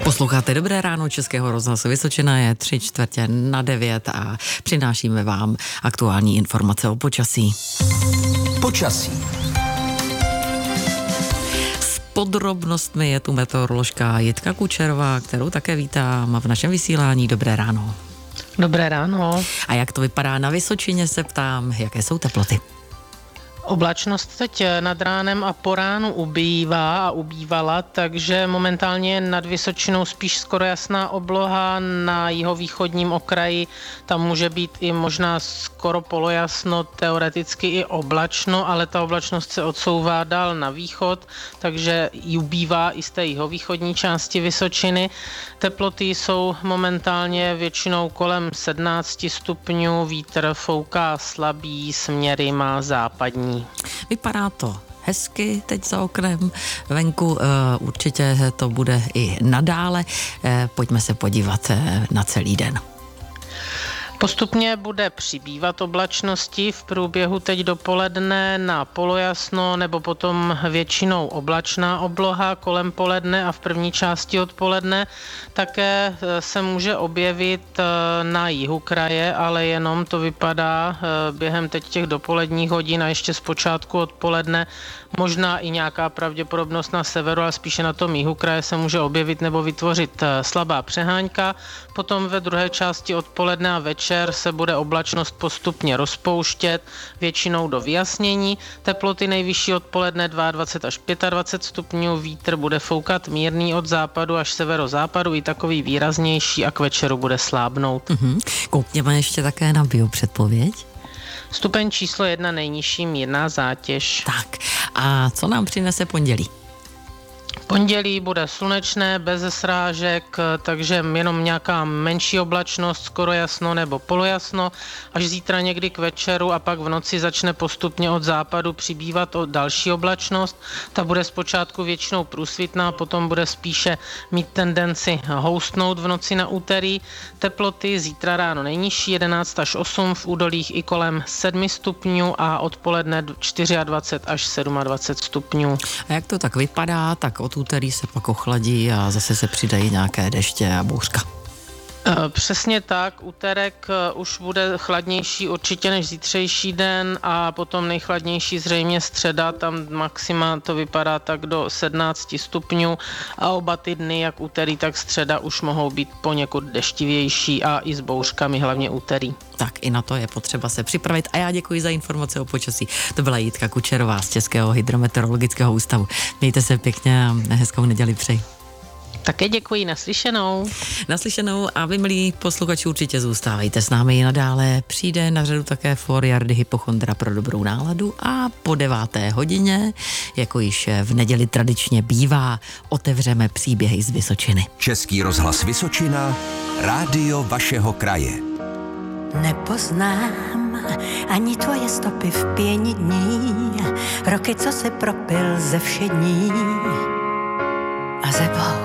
Posloucháte Dobré ráno Českého rozhlasu Vysočina, je 8:45 a přinášíme vám aktuální informace o počasí. Počasí. S podrobnostmi je tu meteoroložka Jitka Kučerová, kterou také vítám v našem vysílání. Dobré ráno. Dobré ráno. A jak to vypadá na Vysočině, se ptám, jaké jsou teploty? Oblačnost teď nad ránem a po ránu ubývá a ubývala, takže momentálně nad Vysočinou spíš skoro jasná obloha, na jihovýchodním okraji tam může být i možná skoro polojasno, teoreticky i oblačno, ale ta oblačnost se odsouvá dál na východ, takže ubývá i z té jihovýchodní části Vysočiny. Teploty jsou momentálně většinou kolem 17 stupňů, vítr fouká slabý, směry má západní. Vypadá to hezky teď za oknem, venku určitě to bude i nadále. Pojďme se podívat na celý den. Postupně bude přibývat oblačnosti v průběhu teď dopoledne na polojasno nebo potom většinou oblačná obloha kolem poledne a v první části odpoledne. Také se může objevit na jihu kraje, ale jenom to vypadá během teď těch dopoledních hodin a ještě z počátku odpoledne. Možná i nějaká pravděpodobnost na severu, ale spíše na tom jihu kraje se může objevit nebo vytvořit slabá přehánka. Potom ve druhé části odpoledne a večer se bude oblačnost postupně rozpouštět, většinou do vyjasnění. Teploty nejvyšší odpoledne 22 až 25 stupňů, vítr bude foukat mírný od západu až severozápadu, i takový výraznější a k večeru bude slábnout. Koukněme ještě také na biopředpověď. Stupeň číslo 1 nejnižší mírná zátěž. Tak a co nám přinese pondělí? Pondělí bude slunečné, bez srážek, takže jenom nějaká menší oblačnost, skoro jasno nebo polojasno, až zítra někdy k večeru a pak v noci začne postupně od západu přibývat další oblačnost. Ta bude zpočátku většinou průsvitná, potom bude spíše mít tendenci houstnout v noci na úterý. Teploty zítra ráno nejnižší 11 až 8, v údolích i kolem 7 stupňů a odpoledne 24 až 27 stupňů. A jak to tak vypadá, tak od úterý se pak ochladí a zase se přidají nějaké deště a bouřka. Přesně tak, úterek už bude chladnější určitě než zítřejší den a potom nejchladnější zřejmě středa, tam maxima to vypadá tak do 17 stupňů a oba ty dny, jak úterý, tak středa už mohou být poněkud deštivější a i s bouřkami, hlavně úterý. Tak i na to je potřeba se připravit a já děkuji za informace o počasí. To byla Jitka Kučerová z Českého hydrometeorologického ústavu. Mějte se pěkně a hezkou neděli přeji. Také děkuji, naslyšenou. Naslyšenou a vy, milí posluchači, určitě zůstávejte s námi i nadále. Přijde na řadu také Floriardy Hypochondra pro dobrou náladu a po 9. hodině, jako již v neděli tradičně bývá, otevřeme příběhy z Vysočiny. Český rozhlas Vysočina, rádio vašeho kraje. Nepoznám ani tvoje stopy v pěni dní, roky, co se propil ze všední a zebou